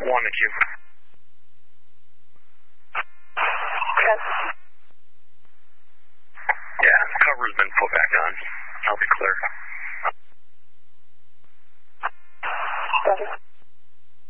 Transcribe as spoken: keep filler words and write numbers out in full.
One to Q. Yes. Yeah, cover's been put back on. I'll be clear.